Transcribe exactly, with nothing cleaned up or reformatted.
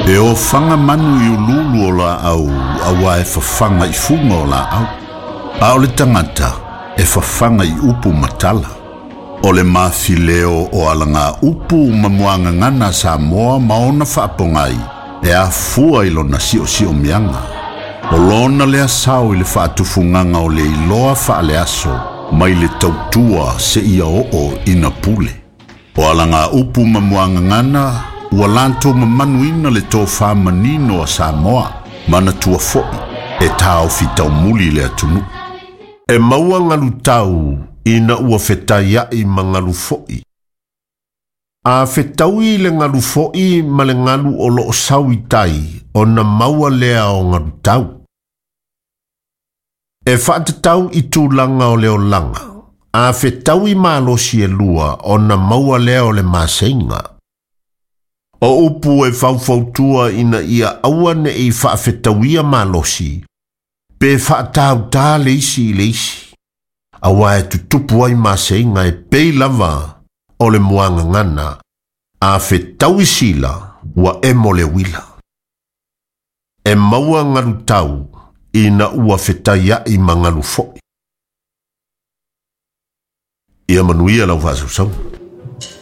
E o fanga manu i ululu o la au, awa e fafanga i funga o la au. A o le tangata, e fafanga i upu matala. O le mafileo o alanga upu mamuanga ngana sa moa maona whaapongai, e a fua ilo na sio sio mianga. O lona lea sao i le whaatufunganga o le iloa whaale aso, mai le tautua se ia o o ina pule. O alanga upu mamuanga ngana, ua lanto mamanuina le tō whamanino a Samoa, mana tua foi, e tau fitau muli le atunu. E maua ngalu tau, ina ua whetaya i mangalu foi. A whetaui le ngalu foi ma le ngalu o loo sauitai, o na maua lea o ngalu tau. E whaatatau i tūlanga o leo langa, a whetaui mālosi e lua o na maua lea o le māseinga. O upu e whauwhautua ina ia aua ne i whaafetauia mālosi, pe whaatau tā leisi i leisi. Awa e tutupu ai māseinga e pei lava o le moanga ngana, a whetaui sila ua e mole wila. E maua ngaru tau ina ua whetaya i mangalu foi. Ia manuia lau whaasau sau.